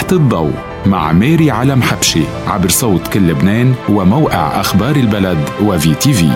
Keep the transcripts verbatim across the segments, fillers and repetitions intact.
تحت الضوء مع ميري علم حبشي عبر صوت كل لبنان وموقع أخبار البلد وفي تي في.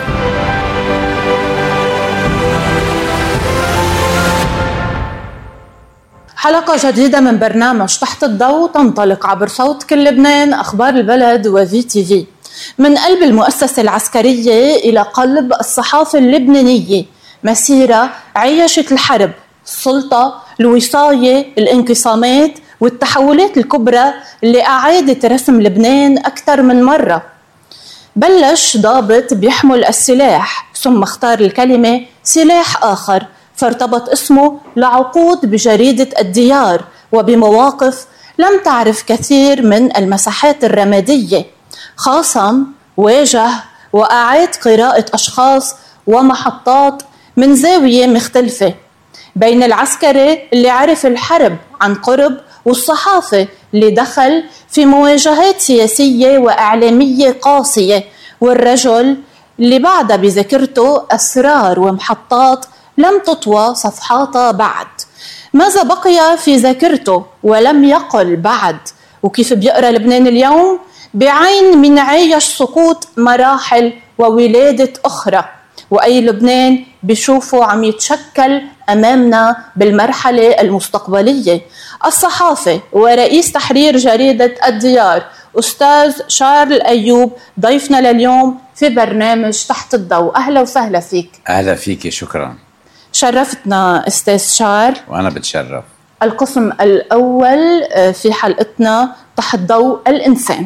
حلقة جديدة من برنامج تحت الضوء تنطلق عبر صوت كل لبنان، أخبار البلد وفي تي في. من قلب المؤسسة العسكرية إلى قلب الصحافة اللبنانية، مسيرة عيشت الحرب، السلطة، الوصاية، الانقسامات والتحولات الكبرى اللي أعادت رسم لبنان أكثر من مرة. بلش ضابط بيحمل السلاح، ثم اختار الكلمة سلاح آخر، فارتبط اسمه لعقود بجريدة الديار وبمواقف لم تعرف كثير من المساحات الرمادية. خاصم، واجه وأعاد قراءة أشخاص ومحطات من زاوية مختلفة، بين العسكري اللي عرف الحرب عن قرب والصحافة اللي دخل في مواجهات سياسية وإعلامية قاسية، والرجل اللي بعد بذاكرته أسرار ومحطات لم تطوى صفحاتها بعد. ماذا بقي في ذاكرته ولم يقل بعد؟ وكيف بيقرأ لبنان اليوم؟ بعين من عايش سقوط مراحل وولادة أخرى، وأي لبنان بيشوفه عم يتشكل أمامنا بالمرحلة المستقبلية. الصحافة ورئيس تحرير جريدة الديار أستاذ شارل أيوب ضيفنا لليوم في برنامج تحت الضوء. أهلا وسهلا فيك. أهلا فيك، شكرا. شرفتنا أستاذ شارل. وأنا بتشرف. القسم الأول في حلقتنا تحت ضوء الإنسان.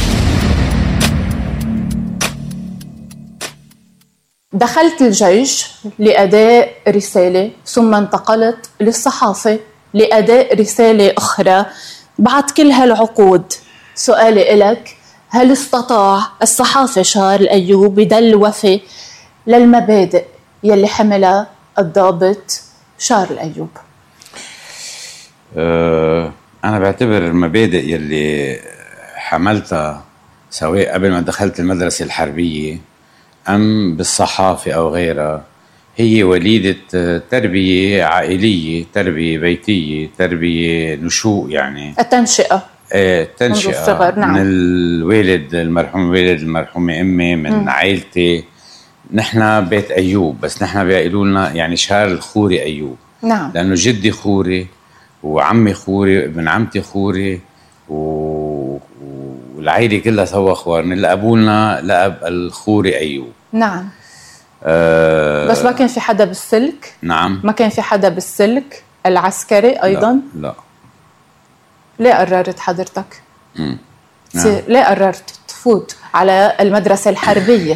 دخلت الجيش لأداء رسالة، ثم انتقلت للصحافة لأداء رسالة أخرى بعد كل هالعقود. سؤالي إلك، هل استطاع الصحافة شارل أيوب يدل وفي للمبادئ يلي حملها الضابط شارل أيوب؟ أه أنا بعتبر المبادئ يلي حملتها سواء قبل ما دخلت المدرسة الحربية أم بالصحافة أو غيرها هي وليدة تربية عائلية، تربية بيتية، تربية نشوء، يعني التنشئة. ايه التنشئة. نعم. من الوالد المرحوم، والد المرحومة أمي، من م. عائلتي. نحن بيت أيوب، بس نحن بيقولوا لنا يعني شارل خوري أيوب. نعم. لأنه جدي خوري وعمي خوري ابن عمتي خوري و... والعائلة كلها سوا خوار، من لقبولنا لقب الخوري أيوب. نعم. أه بس ما كان في حدا بالسلك؟ نعم. ما كان في حدا بالسلك العسكري أيضا؟ لا, لا. ليه قررت حضرتك؟ نعم. ليه قررت تفوت على المدرسة الحربية؟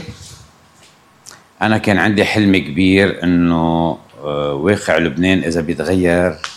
أنا كان عندي حلم كبير إنه واقع لبنان إذا بيتغير